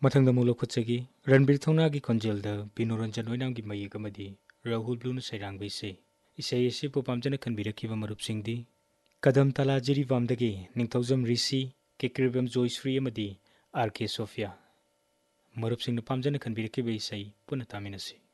ꯃꯊꯪꯗ ꯑꯃꯨꯛ ꯂꯧꯈꯠꯆꯈꯤ ꯔꯟꯕꯤꯔ ꯊꯧꯅꯥꯒꯤ ꯈꯣꯟꯖꯦꯜꯗ ꯕꯤꯅꯣꯔꯟꯖꯟ ꯑꯣꯏꯅꯥꯝꯒꯤ ꯃꯌꯦꯛ ꯑꯃꯗꯤ ꯔꯥꯍꯨꯜ ꯕ꯭ꯂꯨꯅ ꯁꯩꯔꯥꯡꯕ ꯏꯁꯩ ꯑꯁꯤꯕꯨ ꯄꯥꯝꯖꯅ ꯈꯟꯕꯤꯔꯛꯈꯤꯕ ꯃꯔꯨꯞꯁꯤꯡꯗꯤ ꯀꯗꯝ ꯇꯥꯂꯥ ꯖꯤꯔꯤꯕꯥꯝꯗꯒꯤ ꯅꯤꯡꯊꯧꯖꯝ ꯔꯤꯁꯤ ꯀꯦꯀ꯭ꯔꯤꯕꯝ ꯖꯣꯏꯁ꯭ꯔꯤ ꯑꯃꯗꯤ ꯑꯥꯔ ꯀꯦ ꯁꯣꯐꯤꯌꯥ ꯃꯔꯨꯞꯁꯤꯡꯅ ꯄꯥꯝꯖꯅ ꯈꯟꯕꯤꯔꯛꯈꯤꯕ ꯏꯁꯩ ꯄꯨꯟꯅ ꯇꯥꯃꯤꯟꯅꯁꯤ